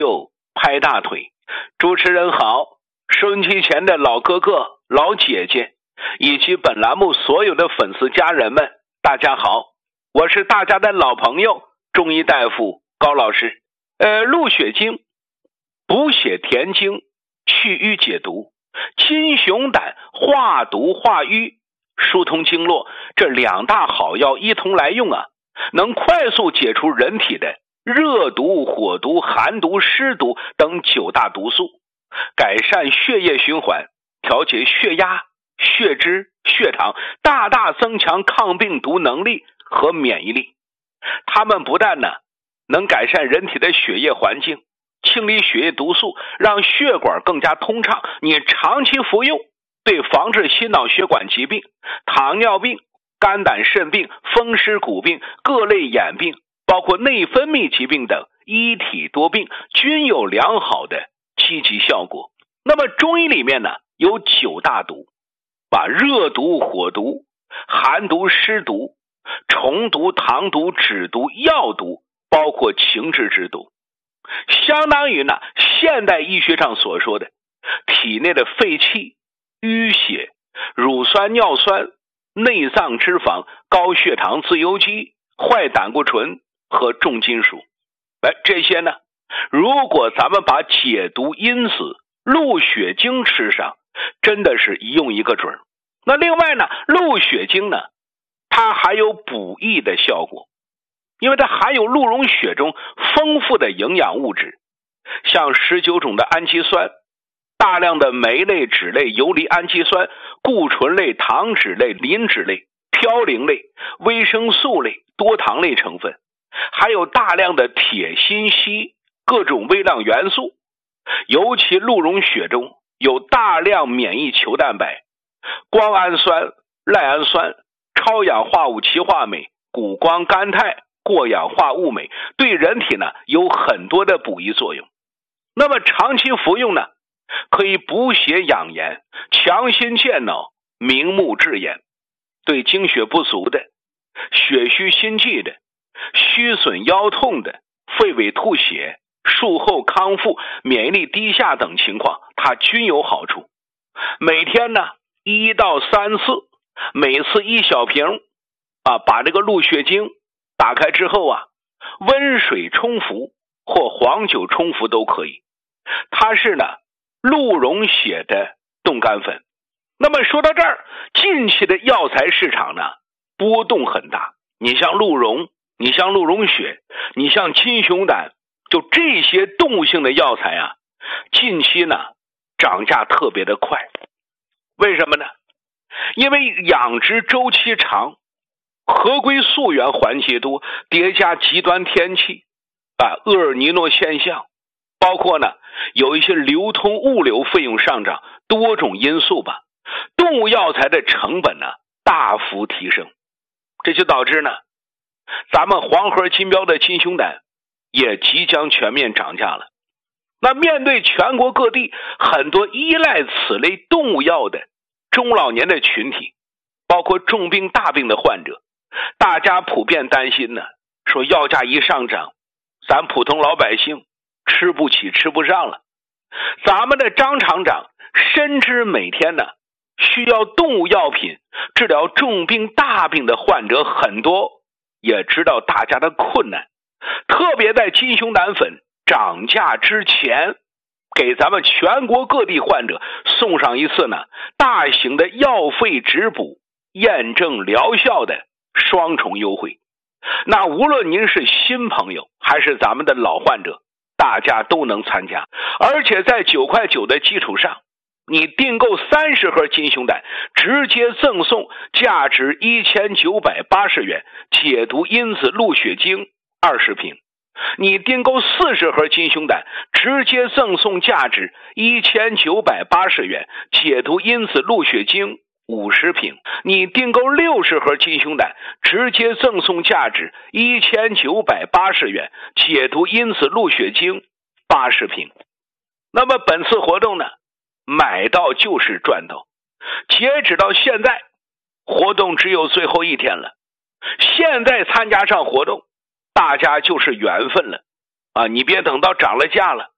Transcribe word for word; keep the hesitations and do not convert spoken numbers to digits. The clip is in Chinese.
又拍大腿。主持人好，收音机前的老哥哥、老姐姐，以及本栏目所有的粉丝家人们，大家好，我是大家的老朋友中医大夫高老师。呃，鹿血经补血填精，去瘀解毒，金熊胆化毒化瘀，疏通经络，这两大好药一同来用啊，能快速解除人体的热毒、火毒、寒毒、湿毒等九大毒素，改善血液循环，调节血压、血脂、血糖，大大增强抗病毒能力和免疫力。它们不但呢能改善人体的血液环境，清理血液毒素，让血管更加通畅，你长期服用，对防治心脑血管疾病、糖尿病、肝胆肾病、风湿骨病、各类眼病，包括内分泌疾病等一体多病均有良好的积极效果。那么中医里面呢有九大毒，把热毒、火毒、寒毒、湿毒、虫毒、糖毒、脂毒、药毒，包括情志之毒，相当于呢现代医学上所说的体内的废气、淤血、乳酸、尿酸、内脏脂肪、高血糖、自由基、坏胆固醇和重金属。哎，这些呢如果咱们把解毒因子鹿血精吃上，真的是一用一个准。那另外呢，鹿血精呢它还有补益的效果，因为它含有鹿茸血中丰富的营养物质，像十九种的氨基酸，大量的酶类、脂类、游离氨基酸、固醇类、糖脂类、磷脂类、嘌呤类、维生素类、多糖类成分，还有大量的铁、锌、硒各种微量元素。尤其鹿茸血中有大量免疫球蛋白、胱氨酸、赖氨酸、超氧化物歧化酶、谷胱甘肽、过氧化物酶，对人体呢有很多的补益作用。那么长期服用呢，可以补血养颜、强心健脑、明目治眼，对精血不足的、血虚心悸的、虚损腰痛的、肺痿吐血、术后康复、免疫力低下等情况，它均有好处。每天呢一到三次，每次一小瓶啊，把这个鹿血精打开之后啊，温水冲服或黄酒冲服都可以。它是呢鹿茸血的冻干粉。那么说到这儿，近期的药材市场呢波动很大，你像鹿茸，你像鹿茸血，你像金熊胆，就这些动物性的药材啊，近期呢涨价特别的快。为什么呢？因为养殖周期长，合规溯源环节多，叠加极端天气啊，厄尔尼诺现象，包括呢有一些流通物流费用上涨，多种因素吧，动物药材的成本呢大幅提升，这就导致呢咱们黄河金标的金熊胆也即将全面涨价了。那面对全国各地很多依赖此类动物药的中老年的群体，包括重病大病的患者，大家普遍担心呢，说药价一上涨，咱普通老百姓吃不起吃不上了。咱们的张厂长深知每天呢需要动物药品治疗重病大病的患者很多，也知道大家的困难，特别在金熊胆粉涨价之前，给咱们全国各地患者送上一次呢大型的药费质补验证疗效的双重优惠。那无论您是新朋友还是咱们的老患者，大家都能参加。而且在九块九的基础上，你订购三十盒金熊胆，直接赠送价值一千九百八十元解毒因子鹿血精二十瓶。你订购四十盒金熊胆，直接赠送价值一千九百八十元解毒因子鹿血精五十瓶。你订购六十盒金熊胆，直接赠送价值一千九百八十元解毒因子鹿血精八十瓶。那么本次活动呢，买到就是赚到。截止到现在，活动只有最后一天了。现在参加上活动，大家就是缘分了啊！你别等到涨了价了，